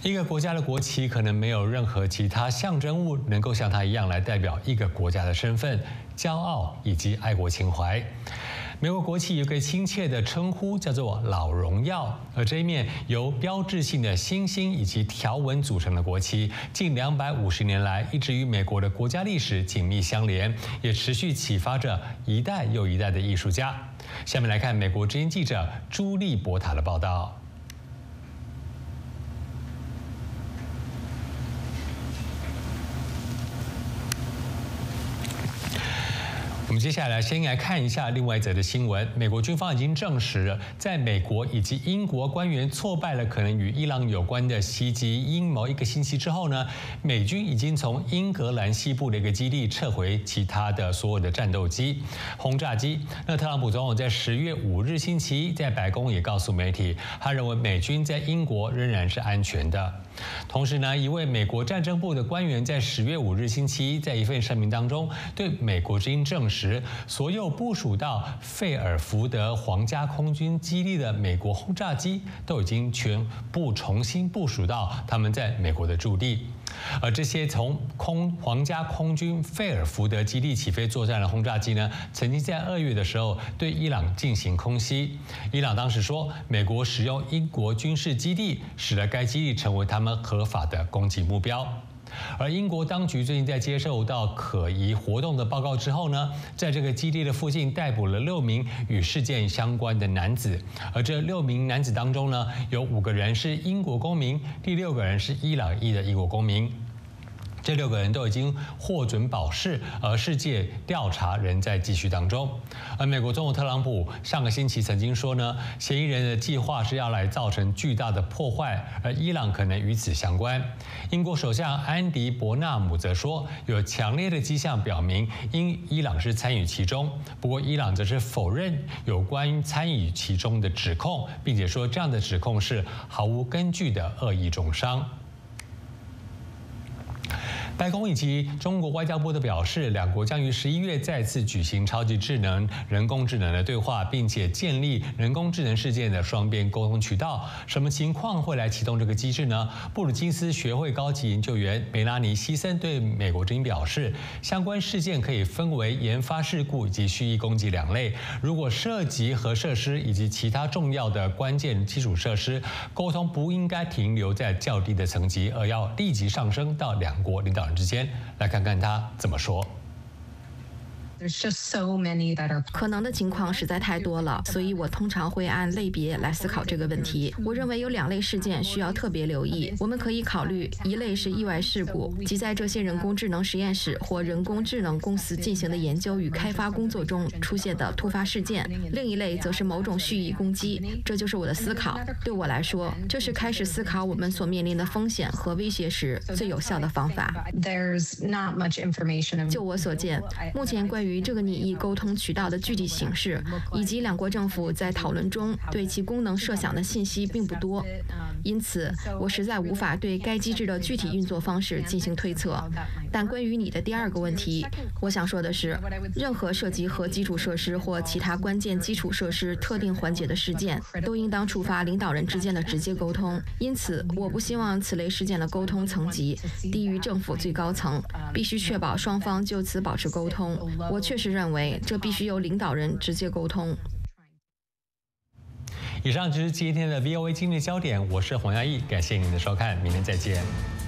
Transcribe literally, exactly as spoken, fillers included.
一个国家的国旗可能没有任何其他象征物能够像它一样来代表一个国家的身份、骄傲以及爱国情怀。美国国旗有个亲切的称呼，叫做“老荣耀”，而这一面由标志性的星星以及条纹组成的国旗，近两百五十年来一直与美国的国家历史紧密相连，也持续启发着一代又一代的艺术家。下面来看美国之音记者朱莉博塔的报道。我们接下来先来看一下另外一则的新闻。美国军方已经证实，在美国以及英国官员挫败了可能与伊朗有关的袭击阴谋一个星期之后呢，美军已经从英格兰西部的一个基地撤回其他的所有的战斗机、轰炸机。那特朗普总统在十月五日星期一在白宫也告诉媒体，他认为美军在英国仍然是安全的。同时呢，一位美国战争部的官员在十月五日星期一在一份声明当中，对美国之音证实，所有部署到费尔福德皇家空军基地的美国轰炸机都已经全部重新部署到他们在美国的驻地。而这些从空皇家空军费尔福德基地起飞作战的轰炸机呢，曾经在二月的时候对伊朗进行空袭。伊朗当时说，美国使用英国军事基地，使得该基地成为他们合法的攻击目标。而英国当局最近在接受到可疑活动的报告之后呢，在这个基地的附近逮捕了六名与事件相关的男子，而这六名男子当中呢，有五个人是英国公民，第六个人是伊朗裔的英国公民。这六个人都已经获准保释，而世界调查仍在继续当中。而美国总统特朗普上个星期曾经说呢，嫌疑人的计划是要来造成巨大的破坏，而伊朗可能与此相关。英国首相安迪·伯纳姆则说，有强烈的迹象表明，因伊朗是参与其中。不过，伊朗则是否认有关于参与其中的指控，并且说这样的指控是毫无根据的恶意中伤。白宫以及中国外交部都表示，两国将于十一月再次举行超级智能、人工智能的对话，并且建立人工智能事件的双边沟通渠道。什么情况会来启动这个机制呢？布鲁金斯学会高级研究员梅拉尼·希森对美国之音表示，相关事件可以分为研发事故以及蓄意攻击两类。如果涉及核设施以及其他重要的关键基础设施，沟通不应该停留在较低的层级，而要立即上升到两国领导人之间。来看看他怎么说。 可能的情况实在太多了，所以我通常会按类别来思考这个问题。我认为有两类事件需要特别留意。我们可以考虑，一类是意外事故，即在这些人工智能实验室或人工智能公司进行的研究与开发工作中出现的突发事件；另一类则是某种蓄意攻击。这就是我的思考。对我来说，这是开始思考我们所面临的风险和威胁时最有效的方法。就我所见，目前关于这个拟议沟通渠道的具体形式，以及两国政府在讨论中对其功能设想的信息并不多，因此我实在无法对该机制的具体运作方式进行推测。但关于你的第二个问题，我想说的是，任何涉及核基础设施或其他关键基础设施特定环节的事件，都应当触发领导人之间的直接沟通。因此，我不希望此类事件的沟通层级低于政府最高层，必须确保双方就此保持沟通。我确实认为这必须由领导人直接沟通。 以上就是今天的 V O A 今日焦点，我是黄嘉毅，感谢您的收看，明天再见。